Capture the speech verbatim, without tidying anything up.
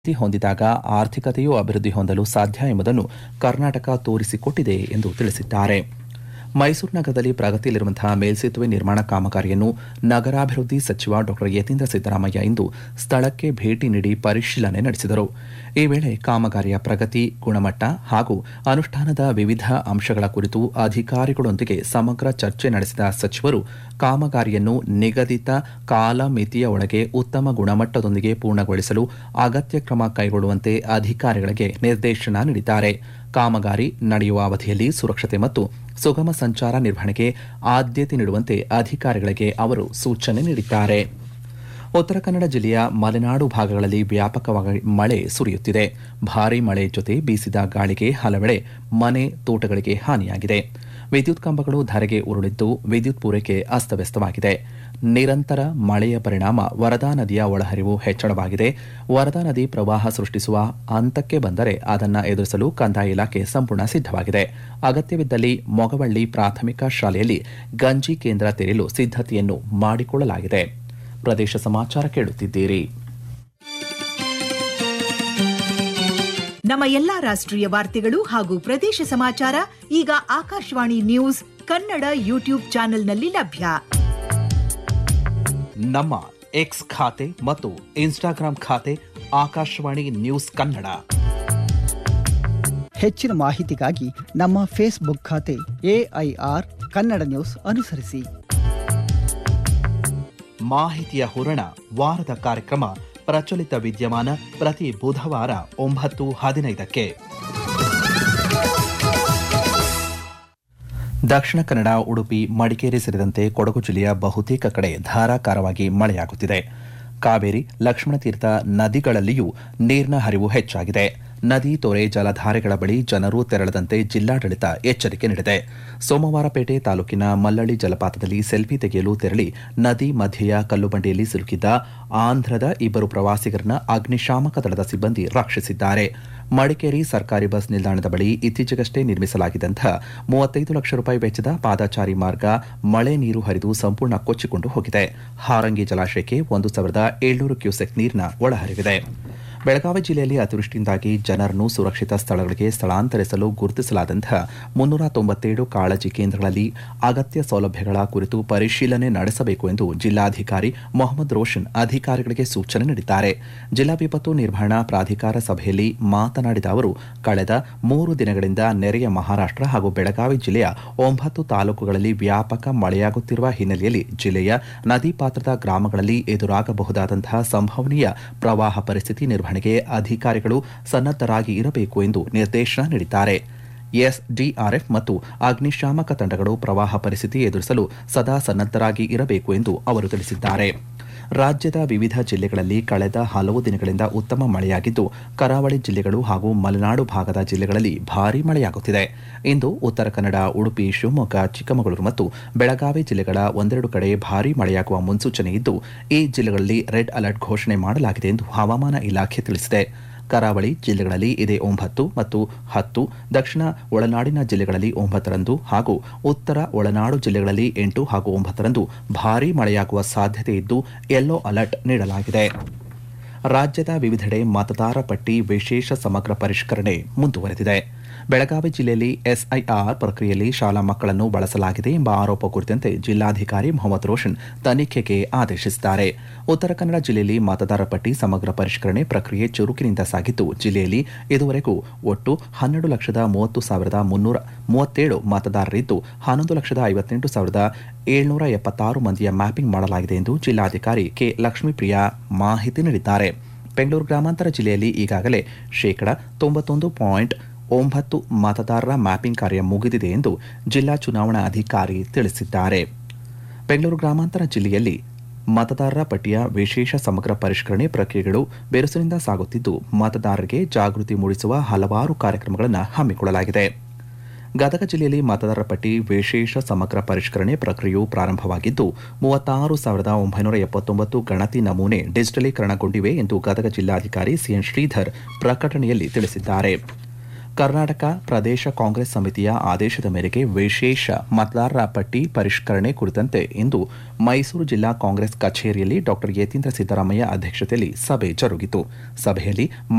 ನೀತಿ ಹೊಂದಿದಾಗ ಆರ್ಥಿಕತೆಯೂ ಅಭಿವೃದ್ಧಿ ಹೊಂದಲು ಸಾಧ್ಯ ಎಂಬುದನ್ನು ಕರ್ನಾಟಕ ತೋರಿಸಿಕೊಟ್ಟಿದೆ ಎಂದು ತಿಳಿಸಿದ್ದಾರೆ. ಮೈಸೂರು ನಗರದಲ್ಲಿ ಪ್ರಗತಿಯಲ್ಲಿರುವಂತಹ ಮೇಲ್ಸೇತುವೆ ನಿರ್ಮಾಣ ಕಾಮಗಾರಿಯನ್ನು ನಗರಾಭಿವೃದ್ಧಿ ಸಚಿವ ಡಾ ಯತೀಂದ್ರ ಸಿದ್ದರಾಮಯ್ಯ ಇಂದು ಸ್ಥಳಕ್ಕೆ ಭೇಟಿ ನೀಡಿ ಪರಿಶೀಲನೆ ನಡೆಸಿದರು. ಈ ವೇಳೆ ಕಾಮಗಾರಿಯ ಪ್ರಗತಿ, ಗುಣಮಟ್ಟ ಹಾಗೂ ಅನುಷ್ಠಾನದ ವಿವಿಧ ಅಂಶಗಳ ಕುರಿತು ಅಧಿಕಾರಿಗಳೊಂದಿಗೆ ಸಮಗ್ರ ಚರ್ಚೆ ನಡೆಸಿದ ಸಚಿವರು ಕಾಮಗಾರಿಯನ್ನು ನಿಗದಿತ ಕಾಲಮಿತಿಯ ಒಳಗೆ ಉತ್ತಮ ಗುಣಮಟ್ಟದೊಂದಿಗೆ ಪೂರ್ಣಗೊಳಿಸಲು ಅಗತ್ಯ ಕ್ರಮ ಕೈಗೊಳ್ಳುವಂತೆ ಅಧಿಕಾರಿಗಳಿಗೆ ನಿರ್ದೇಶನ ನೀಡಿದ್ದಾರೆ. ಕಾಮಗಾರಿ ನಡೆಯುವ ಅವಧಿಯಲ್ಲಿ ಸುರಕ್ಷತೆ ಮತ್ತು ಸುಗಮ ಸಂಚಾರ ನಿರ್ವಹಣೆಗೆ ಆದ್ಯತೆ ನೀಡುವಂತೆ ಅಧಿಕಾರಿಗಳಿಗೆ ಅವರು ಸೂಚನೆ ನೀಡಿದ್ದಾರೆ. ಉತ್ತರ ಕನ್ನಡ ಜಿಲ್ಲೆಯ ಮಲೆನಾಡು ಭಾಗಗಳಲ್ಲಿ ವ್ಯಾಪಕವಾಗಿ ಮಳೆ ಸುರಿಯುತ್ತಿದೆ. ಭಾರೀ ಮಳೆ ಜೊತೆ ಬೀಸಿದ ಗಾಳಿಗೆ ಹಲವೆಡೆ ಮನೆ, ತೋಟಗಳಿಗೆ ಹಾನಿಯಾಗಿದೆ. ವಿದ್ಯುತ್ ಕಂಬಗಳು ಧರೆಗೆ ಉರುಳಿದ್ದು ವಿದ್ಯುತ್ ಪೂರೈಕೆ ಅಸ್ತವ್ಯಸ್ತವಾಗಿದೆ. ನಿರಂತರ ಮಳೆಯ ಪರಿಣಾಮ ವರದಾ ನದಿಯ ಒಳಹರಿವು ಹೆಚ್ಚಳವಾಗಿದೆ. ವರದಾ ನದಿ ಪ್ರವಾಹ ಸೃಷ್ಟಿಸುವ ಹಂತಕ್ಕೆ ಬಂದರೆ ಅದನ್ನು ಎದುರಿಸಲು ಕಂದಾಯ ಇಲಾಖೆ ಸಂಪೂರ್ಣ ಸಿದ್ದವಾಗಿದೆ. ಅಗತ್ಯವಿದ್ದಲ್ಲಿ ಮೊಗವಳ್ಳಿ ಪ್ರಾಥಮಿಕ ಶಾಲೆಯಲ್ಲಿ ಗಂಜಿ ಕೇಂದ್ರ ತೆರೆಯಲು ಸಿದ್ದತೆಯನ್ನು ಮಾಡಿಕೊಳ್ಳಲಾಗಿದೆ. ಪ್ರದೇಶ ಸಮಾಚಾರ ಕೇಳುತ್ತಿದ್ದೀರಿ. ನಮ್ಮ ಎಲ್ಲಾ ರಾಷ್ಟ್ರೀಯ ವಾರ್ತೆಗಳು ಹಾಗೂ ಪ್ರದೇಶ ಸಮಾಚಾರ ಈಗ ಆಕಾಶವಾಣಿ ನ್ಯೂಸ್ ಕನ್ನಡ ಯೂಟ್ಯೂಬ್ ಚಾನೆಲ್ನಲ್ಲಿ ಲಭ್ಯ. ನಮ್ಮ ಎಕ್ಸ್ ಖಾತೆ ಮತ್ತು ಇನ್ಸ್ಟಾಗ್ರಾಂ ಖಾತೆ ಆಕಾಶವಾಣಿ ನ್ಯೂಸ್ ಕನ್ನಡ. ಹೆಚ್ಚಿನ ಮಾಹಿತಿಗಾಗಿ ನಮ್ಮ ಫೇಸ್ಬುಕ್ ಖಾತೆ ಎಐಆರ್ ಕನ್ನಡ ನ್ಯೂಸ್ ಅನುಸರಿಸಿ. ಮಾಹಿತಿಯ ಹೂರಣ ವಾರದ ಕಾರ್ಯಕ್ರಮ ಪ್ರಚಲಿತ ವಿದ್ಯಮಾನ ಪ್ರತಿ ಬುಧವಾರ ಒಂಬತ್ತು ಹದಿನೈದಕ್ಕೆ. ದಕ್ಷಿಣ ಕನ್ನಡ, ಉಡುಪಿ, ಮಡಿಕೇರಿ ಸೇರಿದಂತೆ ಕೊಡಗು ಜಿಲ್ಲೆಯ ಬಹುತೇಕ ಕಡೆ ಧಾರಾಕಾರವಾಗಿ ಮಳೆಯಾಗುತ್ತಿದೆ. ಕಾವೇರಿ, ಲಕ್ಷ್ಮಣತೀರ್ಥ ನದಿಗಳಲ್ಲಿಯೂ ನೀರಿನ ಹರಿವು ಹೆಚ್ಚಾಗಿದೆ. ನದಿ, ತೊರೆ, ಜಲಧಾರೆಗಳ ಬಳಿ ಜನರು ತೆರಳದಂತೆ ಜಿಲ್ಲಾಡಳಿತ ಎಚ್ಚರಿಕೆ ನೀಡಿದೆ. ಸೋಮವಾರಪೇಟೆ ತಾಲೂಕಿನ ಮಲ್ಲಳ್ಳಿ ಜಲಪಾತದಲ್ಲಿ ಸೆಲ್ಫಿ ತೆಗೆಯಲು ತೆರಳಿ ನದಿ ಮಧ್ಯೆಯ ಕಲ್ಲುಬಂಡೆಯಲ್ಲಿ ಸಿಲುಕಿದ್ದ ಆಂಧ್ರದ ಇಬ್ಬರು ಪ್ರವಾಸಿಗರನ್ನ ಅಗ್ನಿಶಾಮಕ ದಳದ ಸಿಬ್ಬಂದಿ ರಕ್ಷಿಸಿದ್ದಾರೆ. ಮಡಿಕೇರಿ ಸರ್ಕಾರಿ ಬಸ್ ನಿಲ್ದಾಣದ ಬಳಿ ಇತ್ತೀಚೆಗಷ್ಟೇ ನಿರ್ಮಿಸಲಾಗಿದ್ದಂತಹ ಮೂವತ್ತೈದು ಲಕ್ಷ ರೂಪಾಯಿ ವೆಚ್ಚದ ಪಾದಚಾರಿ ಮಾರ್ಗ ಮಳೆ ನೀರು ಹರಿದು ಸಂಪೂರ್ಣ ಕೊಚ್ಚಿಕೊಂಡು ಹೋಗಿದೆ. ಹಾರಂಗಿ ಜಲಾಶಯಕ್ಕೆ ಒಂದು ಸಾವಿರದ ಏಳ್ನೂರು ಕ್ಯೂಸೆಕ್ ನೀರಿನ ಒಳಹರಿವಿದೆ. ಬೆಳಗಾವಿ ಜಿಲ್ಲೆಯಲ್ಲಿ ಅತಿವೃಷ್ಟಿಯಿಂದಾಗಿ ಜನರನ್ನು ಸುರಕ್ಷಿತ ಸ್ಥಳಗಳಿಗೆ ಸ್ಥಳಾಂತರಿಸಲು ಗುರುತಿಸಲಾದಂತಹ ಮುನ್ನೂರ ತೊಂಬತ್ತೇಳು ಕಾಳಜಿ ಕೇಂದ್ರಗಳಲ್ಲಿ ಅಗತ್ಯ ಸೌಲಭ್ಯಗಳ ಕುರಿತು ಪರಿಶೀಲನೆ ನಡೆಸಬೇಕು ಎಂದು ಜಿಲ್ಲಾಧಿಕಾರಿ ಮೊಹಮ್ಮದ್ ರೋಷನ್ ಅಧಿಕಾರಿಗಳಿಗೆ ಸೂಚನೆ ನೀಡಿದ್ದಾರೆ. ಜಿಲ್ಲಾ ವಿಪತ್ತು ನಿರ್ವಹಣಾ ಪ್ರಾಧಿಕಾರ ಸಭೆಯಲ್ಲಿ ಮಾತನಾಡಿದ ಅವರು, ಕಳೆದ ಮೂರು ದಿನಗಳಿಂದ ನೆರೆಯ ಮಹಾರಾಷ್ಟ್ರ ಹಾಗೂ ಬೆಳಗಾವಿ ಜಿಲ್ಲೆಯ ಒಂಬತ್ತು ತಾಲೂಕುಗಳಲ್ಲಿ ವ್ಯಾಪಕ ಮಳೆಯಾಗುತ್ತಿರುವ ಹಿನ್ನೆಲೆಯಲ್ಲಿ ಜಿಲ್ಲೆಯ ನದಿ ಪಾತ್ರದ ಗ್ರಾಮಗಳಲ್ಲಿ ಎದುರಾಗಬಹುದಾದಂತಹ ಸಂಭವನೀಯ ಪ್ರವಾಹ ಪರಿಸ್ಥಿತಿ ನಿರ್ವಹಣೆ ಅಧಿಕಾರಿಗಳು ಸನ್ನದ್ದರಾಗಿ ಇರಬೇಕು ಎಂದು ನಿರ್ದೇಶನ ನೀಡಿದ್ದಾರೆ. ಎಸ್ಡಿಆರ್ಎಫ್ ಮತ್ತು ಅಗ್ನಿಶಾಮಕ ತಂಡಗಳು ಪ್ರವಾಹ ಪರಿಸ್ಥಿತಿ ಎದುರಿಸಲು ಸದಾ ಸನ್ನದ್ದರಾಗಿ ಇರಬೇಕು ಎಂದು ಅವರು ತಿಳಿಸಿದ್ದಾರೆ. ರಾಜ್ಯದ ವಿವಿಧ ಜಿಲ್ಲೆಗಳಲ್ಲಿ ಕಳೆದ ಹಲವು ದಿನಗಳಿಂದ ಉತ್ತಮ ಮಳೆಯಾಗಿದ್ದು, ಕರಾವಳಿ ಜಿಲ್ಲೆಗಳು ಹಾಗೂ ಮಲೆನಾಡು ಭಾಗದ ಜಿಲ್ಲೆಗಳಲ್ಲಿ ಭಾರೀ ಮಳೆಯಾಗುತ್ತಿದೆ. ಇಂದು ಉತ್ತರ ಕನ್ನಡ, ಉಡುಪಿ, ಶಿವಮೊಗ್ಗ, ಚಿಕ್ಕಮಗಳೂರು ಮತ್ತು ಬೆಳಗಾವಿ ಜಿಲ್ಲೆಗಳ ಒಂದೆರಡು ಕಡೆ ಭಾರೀ ಮಳೆಯಾಗುವ ಮುನ್ಸೂಚನೆ ಇದ್ದು, ಈ ಜಿಲ್ಲೆಗಳಲ್ಲಿ ರೆಡ್ ಅಲರ್ಟ್ ಘೋಷಣೆ ಮಾಡಲಾಗಿದೆ ಎಂದು ಹವಾಮಾನ ಇಲಾಖೆ ತಿಳಿಸಿದೆ. ಕರಾವಳಿ ಜಿಲ್ಲೆಗಳಲ್ಲಿ ಇದೇ ಒಂಬತ್ತು ಮತ್ತು ಹತ್ತು, ದಕ್ಷಿಣ ಒಳನಾಡಿನ ಜಿಲ್ಲೆಗಳಲ್ಲಿ ಒಂಬತ್ತರಂದು ಹಾಗೂ ಉತ್ತರ ಒಳನಾಡು ಜಿಲ್ಲೆಗಳಲ್ಲಿ ಎಂಟು ಹಾಗೂ ಒಂಬತ್ತರಂದು ಭಾರೀ ಮಳೆಯಾಗುವ ಸಾಧ್ಯತೆ ಇದ್ದು ಯೆಲ್ಲೋ ಅಲರ್ಟ್ ನೀಡಲಾಗಿದೆ. ರಾಜ್ಯದ ವಿವಿಧೆಡೆ ಮತದಾರ ಪಟ್ಟಿ ವಿಶೇಷ ಸಮಗ್ರ ಪರಿಷ್ಕರಣೆ ಮುಂದುವರೆದಿದೆ. ಬೆಳಗಾವಿ ಜಿಲ್ಲೆಯಲ್ಲಿ ಎಸ್ಐಆರ್ ಪ್ರಕ್ರಿಯೆಯಲ್ಲಿ ಶಾಲಾ ಮಕ್ಕಳನ್ನು ಬಳಸಲಾಗಿದೆ ಎಂಬ ಆರೋಪ ಕುರಿತಂತೆ ಜಿಲ್ಲಾಧಿಕಾರಿ ಮೊಹಮ್ಮದ್ ರೋಷನ್ ತನಿಖೆಗೆ ಆದೇಶಿಸಿದ್ದಾರೆ. ಉತ್ತರ ಕನ್ನಡ ಜಿಲ್ಲೆಯಲ್ಲಿ ಮತದಾರ ಪಟ್ಟಿ ಸಮಗ್ರ ಪರಿಷ್ಕರಣೆ ಪ್ರಕ್ರಿಯೆ ಚುರುಕಿನಿಂದ ಸಾಗಿದ್ದು, ಜಿಲ್ಲೆಯಲ್ಲಿ ಇದುವರೆಗೂ ಒಟ್ಟು ಹನ್ನೆರಡು ಲಕ್ಷದ ಮೂವತ್ತು ಸಾವಿರದ ಮುನ್ನೂರ ಮೂವತ್ತೇಳು ಮತದಾರರಿದ್ದು, ಹನ್ನೊಂದು ಲಕ್ಷದ ಐವತ್ತೆಂಟು ಸಾವಿರದ ಏಳ್ನೂರ ಎಪ್ಪತ್ತಾರು ಮಂದಿಯ ಮ್ಯಾಪಿಂಗ್ ಮಾಡಲಾಗಿದೆ ಎಂದು ಜಿಲ್ಲಾಧಿಕಾರಿ ಕೆ ಲಕ್ಷ್ಮೀಪ್ರಿಯಾ ಮಾಹಿತಿ ನೀಡಿದ್ದಾರೆ. ಬೆಂಗಳೂರು ಗ್ರಾಮಾಂತರ ಜಿಲ್ಲೆಯಲ್ಲಿ ಈಗಾಗಲೇ ಶೇಕಡಾ ತೊಂಬತ್ತೊಂದು ಪಾಯಿಂಟ್ ಒಂಬತ್ತು ಮತದಾರರ ಮ್ಯಾಪಿಂಗ್ ಕಾರ್ಯ ಮುಗಿದಿದೆ ಎಂದು ಜಿಲ್ಲಾ ಚುನಾವಣಾ ಅಧಿಕಾರಿ ತಿಳಿಸಿದ್ದಾರೆ. ಬೆಂಗಳೂರು ಗ್ರಾಮಾಂತರ ಜಿಲ್ಲೆಯಲ್ಲಿ ಮತದಾರರ ಪಟ್ಟಿಯ ವಿಶೇಷ ಸಮಗ್ರ ಪರಿಷ್ಕರಣೆ ಪ್ರಕ್ರಿಯೆಗಳು ಬಿರುಸಿನಿಂದ ಸಾಗುತ್ತಿದ್ದು, ಮತದಾರರಿಗೆ ಜಾಗೃತಿ ಮೂಡಿಸುವ ಹಲವಾರು ಕಾರ್ಯಕ್ರಮಗಳನ್ನು ಹಮ್ಮಿಕೊಳ್ಳಲಾಗಿದೆ. ಗದಗ ಜಿಲ್ಲೆಯಲ್ಲಿ ಮತದಾರರ ಪಟ್ಟಿ ವಿಶೇಷ ಸಮಗ್ರ ಪರಿಷ್ಕರಣೆ ಪ್ರಕ್ರಿಯೆಯು ಪ್ರಾರಂಭವಾಗಿದ್ದು, ಮೂವತ್ತಾರು ಸಾವಿರದ ಒಂಬೈನೂರ ಎಪ್ಪತ್ತೊಂಬತ್ತು ಗಣತಿ ನಮೂನೆ ಡಿಜಿಟಲೀಕರಣಗೊಂಡಿವೆ ಎಂದು ಗದಗ ಜಿಲ್ಲಾಧಿಕಾರಿ ಸಿಎನ್ ಶ್ರೀಧರ್ ಪ್ರಕಟಣೆಯಲ್ಲಿ ತಿಳಿಸಿದ್ದಾರೆ. ಕರ್ನಾಟಕ ಪ್ರದೇಶ ಕಾಂಗ್ರೆಸ್ ಸಮಿತಿಯ ಆದೇಶದ ಮೇರೆಗೆ ವಿಶೇಷ ಮತದಾರರ ಪಟ್ಟಿ ಪರಿಷ್ಕರಣೆ ಕುರಿತಂತೆ ಇಂದು ಮೈಸೂರು ಜಿಲ್ಲಾ ಕಾಂಗ್ರೆಸ್ ಕಚೇರಿಯಲ್ಲಿ ಡಾ ಯತೀಂದ್ರ ಸಿದ್ದರಾಮಯ್ಯ ಅಧ್ಯಕ್ಷತೆಯಲ್ಲಿ ಸಭೆ ಜರುಗಿತು. ಸಭೆಯಲ್ಲಿ